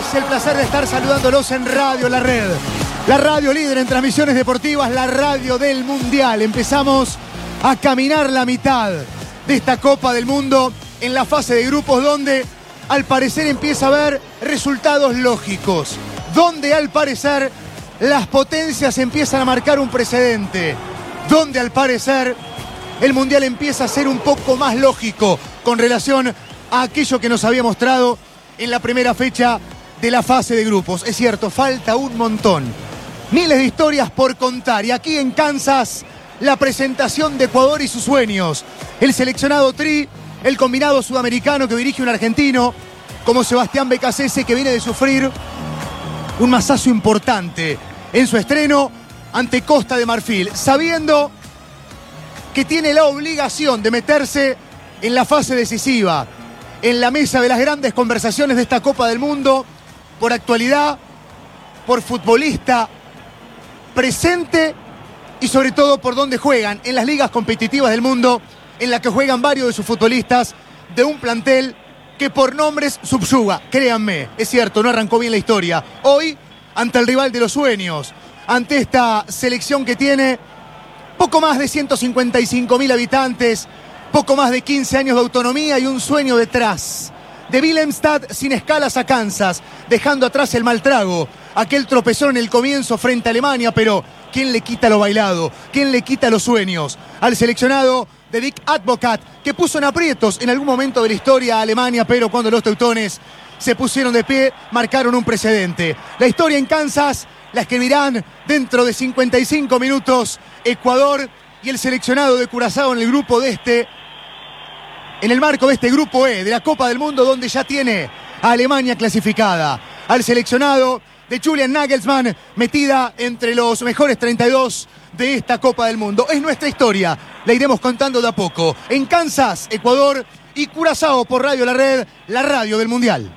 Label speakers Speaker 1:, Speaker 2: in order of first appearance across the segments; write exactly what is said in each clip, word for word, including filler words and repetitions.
Speaker 1: noches, el placer de estar saludándolos en Radio La Red. La radio líder en transmisiones deportivas, la radio del Mundial. Empezamos a caminar la mitad de esta Copa del Mundo en la fase de grupos donde al parecer empieza a haber resultados lógicos. Donde al parecer las potencias empiezan a marcar un precedente. Donde al parecer el Mundial empieza a ser un poco más lógico con relación a aquello que nos había mostrado en la primera fecha de la fase de grupos. Es cierto, falta un montón. Miles de historias por contar. Y aquí en Kansas, la presentación de Ecuador y sus sueños. El seleccionado Tri, el combinado sudamericano que dirige un argentino como Sebastián Becasese, que viene de sufrir un masazo importante en su estreno ante Costa de Marfil, sabiendo que tiene la obligación de meterse en la fase decisiva, en la mesa de las grandes conversaciones de esta Copa del Mundo, por actualidad, por futbolista presente y sobre todo por dónde juegan, en las ligas competitivas del mundo, en las que juegan varios de sus futbolistas de un plantel que por nombres subyuga. Créanme, es cierto, no arrancó bien la historia. Hoy, ante el rival de los sueños, ante esta selección que tiene poco más de ciento cincuenta y cinco mil habitantes, poco más de quince años de autonomía y un sueño detrás. De Wilhelmstad sin escalas a Kansas, dejando atrás el mal trago, aquel tropezón en el comienzo frente a Alemania, pero ¿quién le quita lo bailado? ¿Quién le quita los sueños? Al seleccionado de Dick Advocat, que puso en aprietos en algún momento de la historia a Alemania, pero cuando los teutones se pusieron de pie, marcaron un precedente. La historia en Kansas la escribirán dentro de cincuenta y cinco minutos Ecuador y el seleccionado de Curazao en el grupo de este, en el marco de este grupo E de la Copa del Mundo, donde ya tiene a Alemania clasificada. Al seleccionado de Julian Nagelsmann, metida entre los mejores treinta y dos de esta Copa del Mundo. Es nuestra historia, la iremos contando de a poco. En Kansas, Ecuador y Curazao por Radio La Red, la radio del Mundial.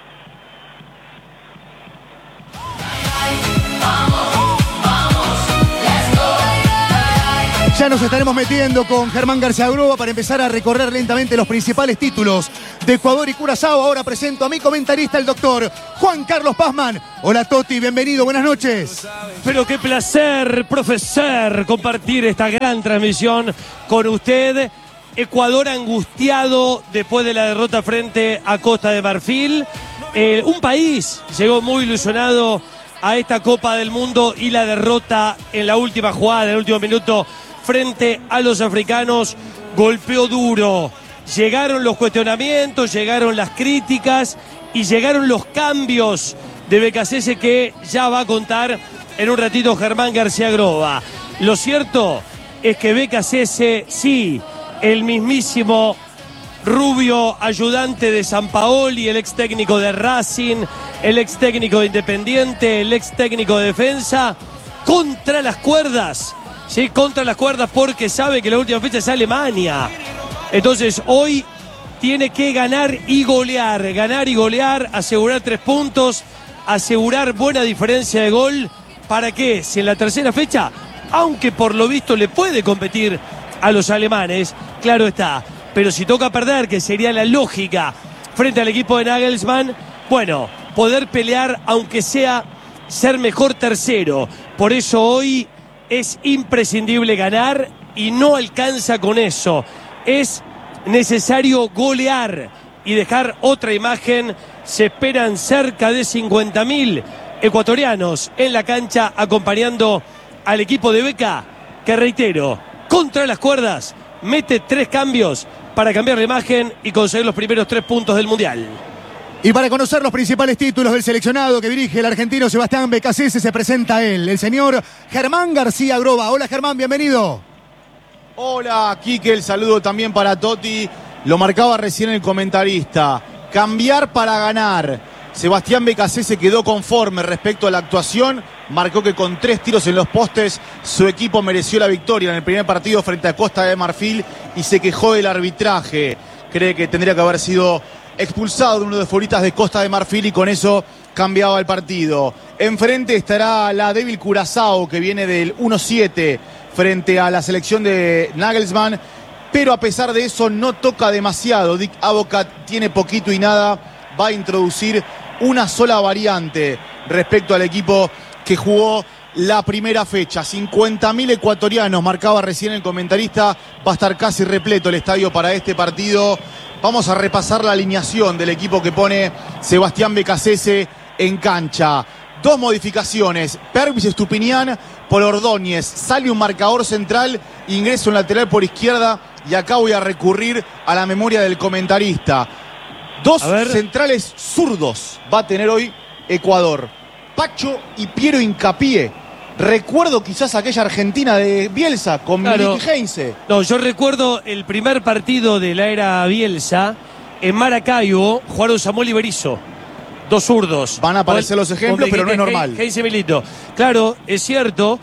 Speaker 1: Ya nos estaremos metiendo con Germán García Groba para empezar a recorrer lentamente los principales títulos de Ecuador y Curazao. Ahora presento a mi comentarista, el doctor Juan Carlos Pazman. Hola Toti, bienvenido, buenas noches.
Speaker 2: Pero qué placer, profesor, compartir esta gran transmisión con usted. Ecuador angustiado después de la derrota frente a Costa de Marfil. Eh, un país llegó muy ilusionado a esta Copa del Mundo y la derrota en la última jugada, en el último minuto, frente a los africanos, golpeó duro. Llegaron los cuestionamientos, llegaron las críticas y llegaron los cambios de Becasese, que ya va a contar en un ratito Germán García Groba. Lo cierto es que Becasese, sí, el mismísimo rubio ayudante de Sampaoli, el ex técnico de Racing, el ex técnico de Independiente, el ex técnico de Defensa, contra las cuerdas. Sí, contra las cuerdas, porque sabe que la última fecha es Alemania. Entonces hoy tiene que ganar y golear, ganar y golear, asegurar tres puntos, asegurar buena diferencia de gol. ¿Para qué? Si en la tercera fecha, aunque por lo visto le puede competir a los alemanes, claro está, pero si toca perder, que sería la lógica frente al equipo de Nagelsmann, bueno, poder pelear aunque sea ser mejor tercero. Por eso hoy es imprescindible ganar y no alcanza con eso. Es necesario golear y dejar otra imagen. Se esperan cerca de cincuenta mil ecuatorianos en la cancha acompañando al equipo de Beca, que reitero, contra las cuerdas, mete tres cambios para cambiar la imagen y conseguir los primeros tres puntos del Mundial.
Speaker 1: Y para conocer los principales títulos del seleccionado que dirige el argentino Sebastián Becasese, se presenta él, el señor Germán García Groba. Hola Germán, bienvenido.
Speaker 3: Hola Quique, el saludo también para Toti. Lo marcaba recién el comentarista. Cambiar para ganar. Sebastián Becasese quedó conforme respecto a la actuación. Marcó que con tres tiros en los postes su equipo mereció la victoria en el primer partido frente a Costa de Marfil y se quejó del arbitraje. Cree que tendría que haber sido expulsado de uno de los futbolistas de Costa de Marfil y con eso cambiaba el partido. Enfrente estará la débil Curazao, que viene del uno siete frente a la selección de Nagelsmann, pero a pesar de eso no toca demasiado. Dick Advocat tiene poquito y nada, va a introducir una sola variante respecto al equipo que jugó la primera fecha. cincuenta mil ecuatorianos, marcaba recién el comentarista, va a estar casi repleto el estadio para este partido. Vamos a repasar la alineación del equipo que pone Sebastián Becasese en cancha. Dos modificaciones, Pervis Estupiñán por Ordóñez, sale un marcador central, ingresa un lateral por izquierda y acá voy a recurrir a la memoria del comentarista. Dos centrales zurdos va a tener hoy Ecuador, Pacho y Piero Hincapié. Recuerdo quizás aquella Argentina de Bielsa con
Speaker 2: Claro.
Speaker 3: Miliki Heinze.
Speaker 2: No, yo recuerdo el primer partido de la era Bielsa en Maracaibo, jugaron Samuel y Berizzo. Dos zurdos.
Speaker 3: Van a aparecer los ejemplos, pero no es normal.
Speaker 2: Heinze Milito. Claro, es cierto.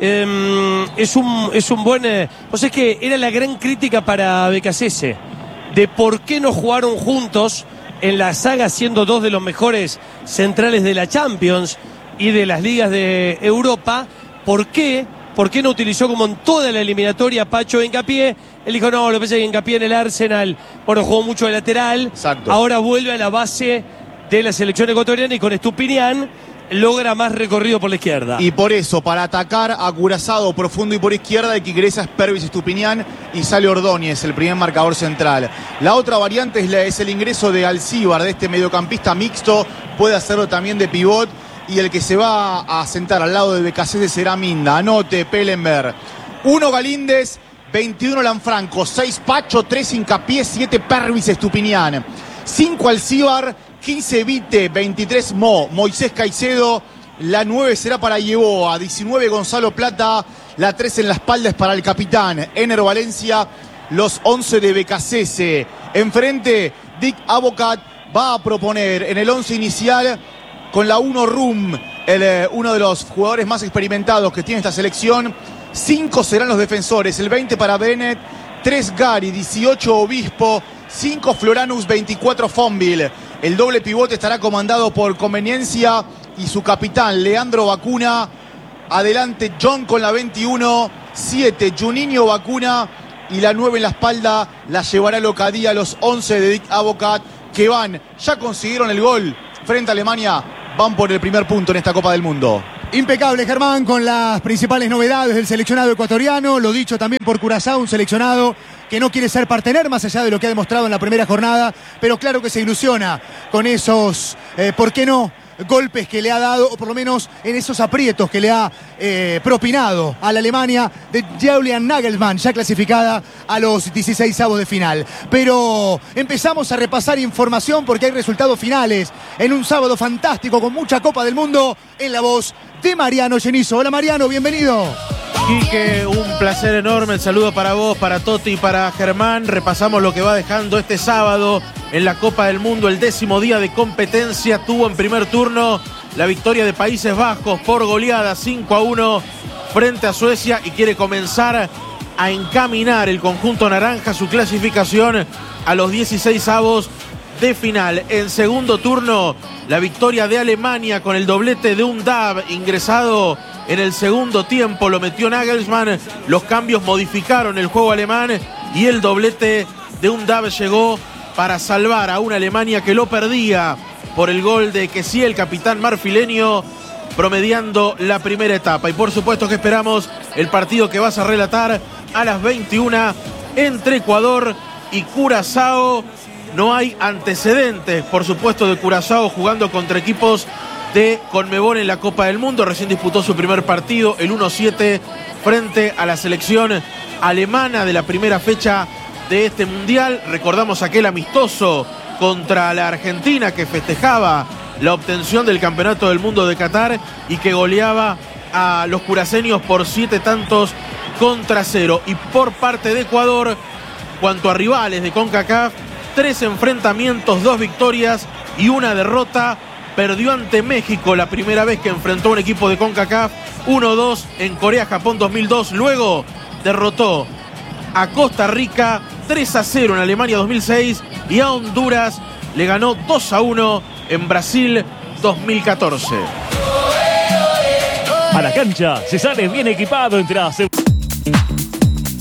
Speaker 2: Eh, es, un, es un buen... Eh, o sea, es que era la gran crítica para Becasese de por qué no jugaron juntos en la saga, siendo dos de los mejores centrales de la Champions y de las ligas de Europa. ¿Por qué? ¿Por qué no utilizó como en toda la eliminatoria Pacho e Hincapié? Él dijo, no, lo que pasa es que Hincapié en el Arsenal, bueno, jugó mucho de lateral.
Speaker 3: Exacto.
Speaker 2: Ahora vuelve a la base de la selección ecuatoriana y con Estupiñán logra más recorrido por la izquierda.
Speaker 3: Y por eso, para atacar a Curazao profundo y por izquierda, el que ingresa es Pervis Estupiñán y sale Ordóñez, el primer marcador central. La otra variante es, la, es el ingreso de Alcíbar, de este mediocampista mixto, puede hacerlo también de pivot, y el que se va a sentar al lado de Becasese será Minda. Anote, Pellenberg. uno Galíndez, veintiuno Lanfranco, seis Pacho, tres Hincapié, siete Pervis Estupiñán, cinco Alcíbar, quince Vite, veintitrés Mo, Moisés Caicedo, la nueve será para Yeboa, diecinueve Gonzalo Plata, la tres en la espalda es para el capitán Ener Valencia, los once de Becasese. Enfrente, Dick Advocat va a proponer en el once inicial con la uno Rum, el, eh, uno de los jugadores más experimentados que tiene esta selección. cinco serán los defensores, el veinte para Bennett, tres Gary, dieciocho Obispo, cinco Floranus, veinticuatro Fonville. El doble pivote estará comandado por Conveniencia y su capitán Leandro Vacuna. Adelante John con la veintiuno, siete Juninho Vacuna y la nueve en la espalda la llevará Locadía, los once de Dick Advocat que van, ya consiguieron el gol frente a Alemania, van por el primer punto en esta Copa del Mundo.
Speaker 1: Impecable, Germán, con las principales novedades del seleccionado ecuatoriano. Lo dicho también por Curazao, un seleccionado que no quiere ser partener más allá de lo que ha demostrado en la primera jornada, pero claro que se ilusiona con esos, eh, ¿por qué no?, golpes que le ha dado, o por lo menos en esos aprietos que le ha eh, propinado a la Alemania de Julian Nagelsmann, ya clasificada a los dieciseisavos de final. Pero empezamos a repasar información porque hay resultados finales en un sábado fantástico con mucha Copa del Mundo, en la voz de Mariano Genizo. Hola Mariano, bienvenido.
Speaker 4: Quique, un placer enorme, el saludo para vos, para Toti y para Germán. Repasamos lo que va dejando este sábado en la Copa del Mundo, el décimo día de competencia. Tuvo en primer turno la victoria de Países Bajos por goleada cinco a uno frente a Suecia y quiere comenzar a encaminar el conjunto naranja su clasificación a los dieciseisavos de final. En segundo turno, la victoria de Alemania con el doblete de Undav ingresado en el segundo tiempo, lo metió Nagelsmann, los cambios modificaron el juego alemán y el doblete de Undav llegó para salvar a una Alemania que lo perdía por el gol de Kessie, el capitán marfileño, promediando la primera etapa. Y por supuesto que esperamos el partido que vas a relatar a las veintiuna entre Ecuador y Curazao. No hay antecedentes, por supuesto, de Curazao jugando contra equipos de Conmebol en la Copa del Mundo. Recién disputó su primer partido, el uno siete, frente a la selección alemana de la primera fecha de este Mundial. Recordamos aquel amistoso contra la Argentina que festejaba la obtención del Campeonato del Mundo de Qatar y que goleaba a los curaceños por siete tantos contra cero. Y por parte de Ecuador, cuanto a rivales de CONCACAF, tres enfrentamientos, dos victorias y una derrota. Perdió ante México la primera vez que enfrentó a un equipo de CONCACAF, uno dos en Corea-Japón dos mil dos. Luego derrotó a Costa Rica tres a cero en Alemania dos mil seis y a Honduras le ganó dos a uno en Brasil dos mil catorce.
Speaker 5: A la cancha se sale bien equipado entre las...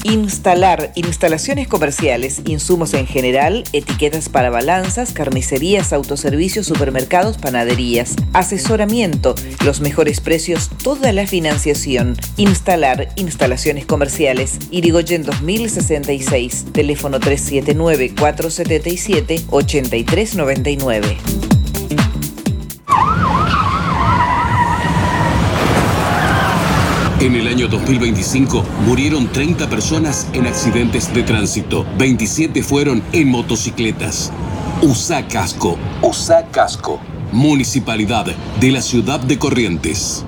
Speaker 5: Instalar, instalaciones comerciales, insumos en general, etiquetas para balanzas, carnicerías, autoservicios, supermercados, panaderías. Asesoramiento, los mejores precios, toda la financiación. Instalar, instalaciones comerciales. Irigoyen dos mil sesenta y seis, teléfono tres siete nueve, cuatro siete siete, ocho tres nueve nueve.
Speaker 6: En el año dos mil veinticinco murieron treinta personas en accidentes de tránsito. veintisiete fueron en motocicletas. Usa casco. Usa casco. Municipalidad de la Ciudad de Corrientes.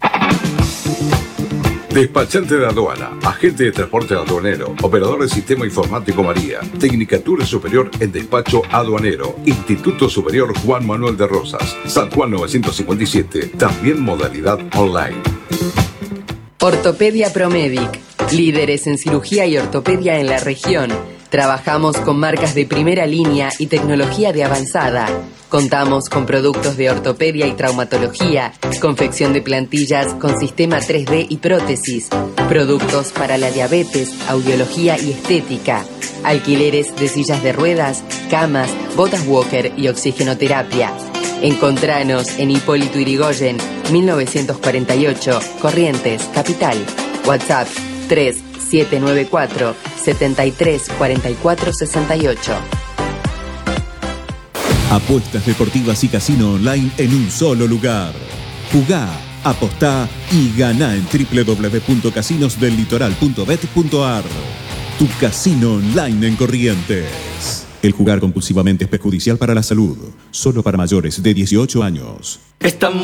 Speaker 7: Despachante de aduana, agente de transporte aduanero, operador del sistema informático María, Tecnicatura Superior en Despacho Aduanero, Instituto Superior Juan Manuel de Rosas, San Juan novecientos cincuenta y siete, también modalidad online.
Speaker 8: Ortopedia Promedic, líderes en cirugía y ortopedia en la región. Trabajamos con marcas de primera línea y tecnología de avanzada. Contamos con productos de ortopedia y traumatología, confección de plantillas con sistema tres D y prótesis, productos para la diabetes, audiología y estética, alquileres de sillas de ruedas, camas, botas walker y oxigenoterapia. Encontranos en Hipólito Yrigoyen, mil novecientos cuarenta y ocho, Corrientes, Capital. WhatsApp tres siete nueve cuatro, siete tres cuatro cuatro seis ocho.
Speaker 9: Apuestas deportivas y casino online en un solo lugar. Jugá, apostá y ganá en doble u doble u doble u punto casinos del litoral punto bet punto ar. Tu casino online en Corrientes. El jugar compulsivamente es perjudicial para la salud. Solo para mayores de dieciocho años.
Speaker 10: Estamos